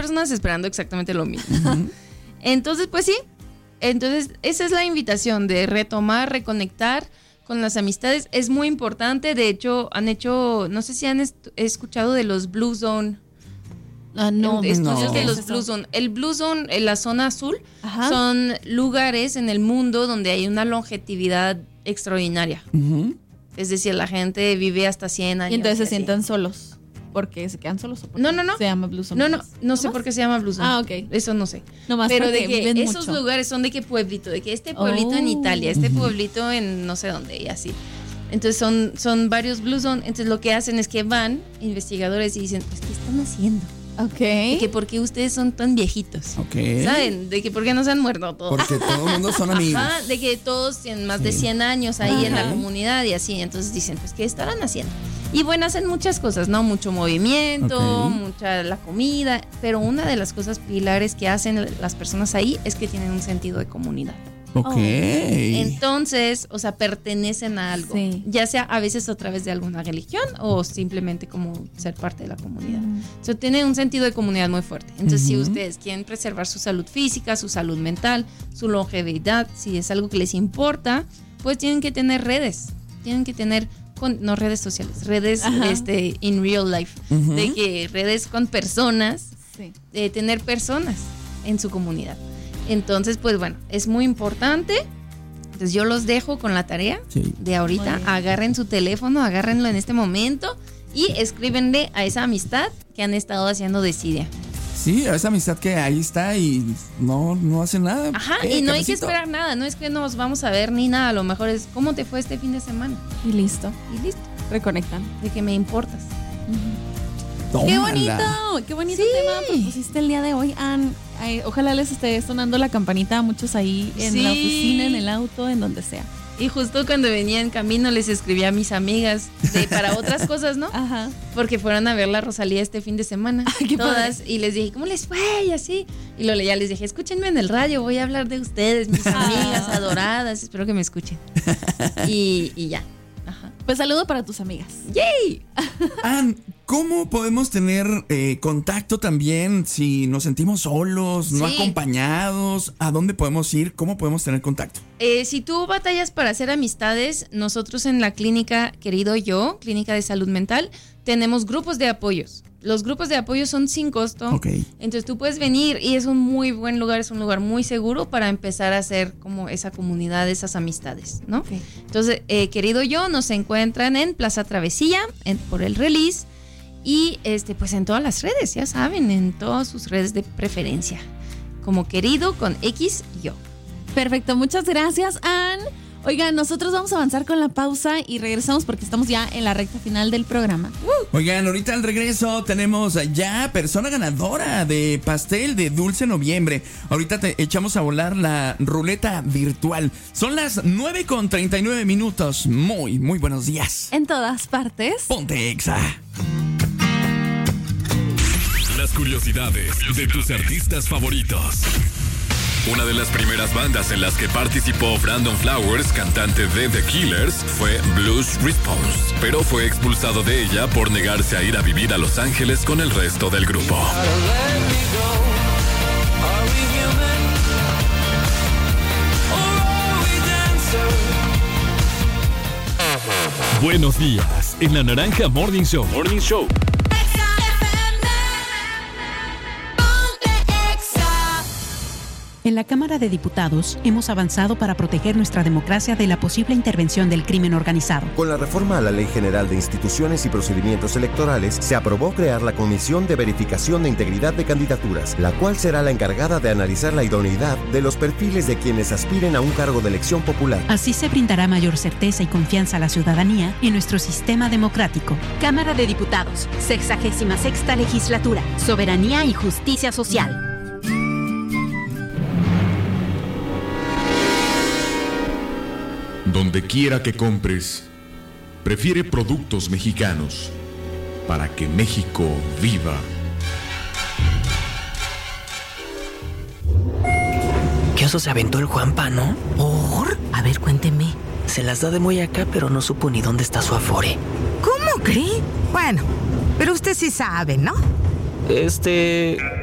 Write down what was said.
personas esperando exactamente lo mismo. Entonces, pues sí. Entonces, esa es la invitación de retomar, reconectar con las amistades. Es muy importante. De hecho, han hecho, no sé si han escuchado de los Blue Zone. No. Estudios de los Blue Zone. El Blue Zone, en la zona azul, son lugares en el mundo donde hay una longevidad extraordinaria. Es decir, la gente vive hasta 100 años. Y entonces se sienten solos. ¿Porque se quedan solos o por No. se llama Blue Zone? No sé por qué se llama Blue Zone. Ah, ok. Eso no sé. Nomás pero de que esos mucho. lugares son de qué pueblito, de que este pueblito en Italia, este pueblito en no sé dónde y así. Entonces son varios Blue Zone. Entonces lo que hacen es que van investigadores y dicen, pues, ¿qué están haciendo? Ok. De que por qué ustedes son tan viejitos. ¿Saben? De que por qué no se han muerto todos. Porque todo el mundo son amigos. De que todos tienen más de 100 años ahí en la comunidad y así. Entonces dicen, pues, ¿qué estarán haciendo? Y bueno, hacen muchas cosas, ¿no? Mucho movimiento, mucha la comida. Pero una de las cosas pilares que hacen las personas ahí es que tienen un sentido de comunidad. Entonces, o sea, pertenecen a algo, ya sea a veces a través de alguna religión o simplemente como ser parte de la comunidad. O sea, tienen un sentido de comunidad muy fuerte. Entonces, si ustedes quieren preservar su salud física, su salud mental, su longevidad, si es algo que les importa, pues tienen que tener redes, tienen que tener no redes sociales, redes in real life, de que redes con personas, de tener personas en su comunidad. Entonces, pues bueno, es muy importante. Entonces yo los dejo con la tarea de ahorita. Agarren su teléfono, agárrenlo en este momento y escríbenle a esa amistad que han estado haciendo desidia. Sí, a esa amistad que ahí está y no hace nada. Y no hay que esperar nada, no es que nos vamos a ver ni nada. A lo mejor es ¿cómo te fue este fin de semana? Y listo. Reconectan. De que me importas. Tómala. Qué bonito tema propusiste el día de hoy, Ann. Ojalá les esté sonando la campanita a muchos ahí en la oficina, en el auto, en donde sea. Y justo cuando venía en camino les escribí a mis amigas para otras cosas, ¿no? Porque fueron a ver la Rosalía este fin de semana. Todas. Padre. Y les dije, ¿cómo les fue? Y así. Y luego ya les dije, escúchenme en el radio, voy a hablar de ustedes, mis amigas adoradas. Espero que me escuchen. Y ya. Pues saludo para tus amigas. ¡Yay! Ann, ¿cómo podemos tener contacto también si nos sentimos solos, no acompañados? ¿A dónde podemos ir? ¿Cómo podemos tener contacto? Si tú batallas para hacer amistades, nosotros en la clínica Querido Yo, Clínica de Salud Mental, tenemos grupos de apoyos. Los grupos de apoyo son sin costo. Entonces tú puedes venir y es un muy buen lugar, es un lugar muy seguro para empezar a hacer como esa comunidad, esas amistades, ¿no? Entonces, Querido Yo, nos encuentran en Plaza Travesilla, por el Release y pues en todas las redes, ya saben, en todas sus redes de preferencia, como Querido con X Yo. Perfecto, muchas gracias, Ann. Oigan, nosotros vamos a avanzar con la pausa y regresamos porque estamos ya en la recta final del programa. Oigan, ahorita al regreso tenemos ya persona ganadora de pastel de Dulce Noviembre. Ahorita te echamos a volar la ruleta virtual. Son las 9:39. Muy, muy buenos días. En todas partes. Ponte Exa. Las curiosidades de tus artistas favoritos. Una de las primeras bandas en las que participó Brandon Flowers, cantante de The Killers, fue Blues Response, pero fue expulsado de ella por negarse a ir a vivir a Los Ángeles con el resto del grupo. Buenos días, en la Naranja Morning Show. En la Cámara de Diputados hemos avanzado para proteger nuestra democracia de la posible intervención del crimen organizado. Con la reforma a la Ley General de Instituciones y Procedimientos Electorales, se aprobó crear la Comisión de Verificación de Integridad de Candidaturas, la cual será la encargada de analizar la idoneidad de los perfiles de quienes aspiren a un cargo de elección popular. Así se brindará mayor certeza y confianza a la ciudadanía en nuestro sistema democrático. Cámara de Diputados, 66ª Legislatura, Soberanía y Justicia Social. Donde quiera que compres, prefiere productos mexicanos para que México viva. ¿Qué oso se aventó el Juanpa, no? ¿Por? A ver, cuénteme. Se las da de muy acá, pero no supo ni dónde está su afore. ¿Cómo cree? Bueno, pero usted sí sabe, ¿no?